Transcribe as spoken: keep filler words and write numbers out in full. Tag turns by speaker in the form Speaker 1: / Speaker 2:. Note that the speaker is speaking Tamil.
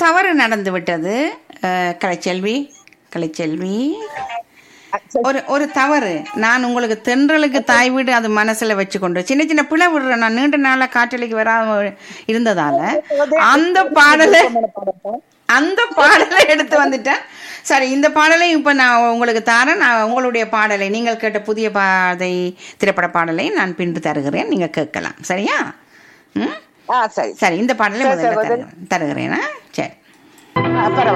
Speaker 1: தவறு நடந்து விட்டது. அஹ், கலைச்செல்வி கலைச்செல்வி ஒரு ஒரு தவறு. நான் உங்களுக்கு தென்றலுக்கு தாய் வீடு அது மனசுல வச்சுக்கொண்டு சின்ன சின்ன பிழை விடுறேன். நான் நீண்ட நாளா காற்றலைக்கு வராம இருந்ததால அந்த பாடலை அந்த பாடலை எடுத்து வந்துட்டேன். சரி, இந்த பாடலை இப்ப நான் உங்களுக்கு தரேன். நான் உங்களுடைய பாடலை, நீங்கள் கேட்ட புதிய பாதை திரைப்பட பாடலை நான் பின்பு தருகிறேன், நீங்க கேட்கலாம். சரியா? ம்,
Speaker 2: ஆ சரி
Speaker 1: சரி, இந்த பாடலை
Speaker 2: சரி,
Speaker 1: முதல்ல
Speaker 2: சரி,
Speaker 1: தருகிறேன் தருகிறேனா? சரி.
Speaker 2: ஆ, பரவாயில்ல.